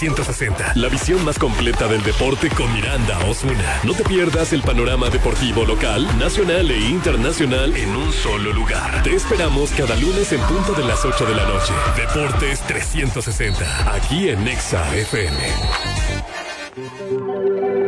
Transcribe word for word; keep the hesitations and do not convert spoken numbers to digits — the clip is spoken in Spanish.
trescientos sesenta, la visión más completa del deporte con Miranda Osuna. No te pierdas el panorama deportivo local, nacional e internacional en un solo lugar. Te esperamos cada lunes en punto de las ocho de la noche. Deportes trescientos sesenta, aquí en Nexa F M.